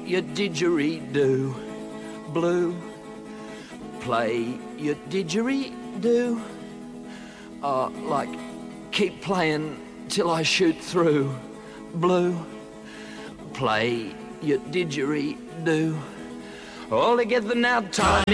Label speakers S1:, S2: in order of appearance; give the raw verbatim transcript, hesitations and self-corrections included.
S1: your didgeridoo. Blue, play your didgeridoo. Uh, like, keep playing till I shoot through. Blue, play your didgeridoo. All together now, time.